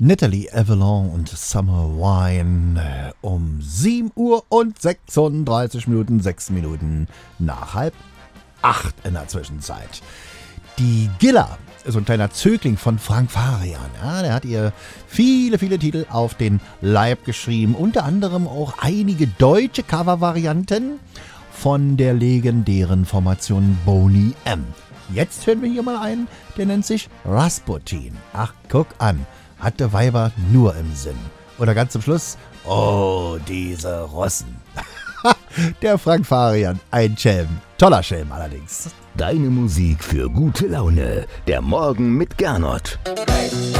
Natalie Avalon und Summer Wine um 7 Uhr und 36 Minuten, 6 Minuten nach 7:30 in der Zwischenzeit. Die Gilla, so ein kleiner Zögling von Frank Farian, ja, der hat ihr viele Titel auf den Leib geschrieben, unter anderem auch einige deutsche Covervarianten von der legendären Formation Boney M. Jetzt hören wir hier mal einen, der nennt sich Rasputin. Ach, guck an, hatte Weiber nur im Sinn. Oder ganz zum Schluss, oh, diese Russen. Der Frank Farian, ein Schelm, toller Schelm allerdings. Deine Musik für gute Laune, der Morgen mit Gernot.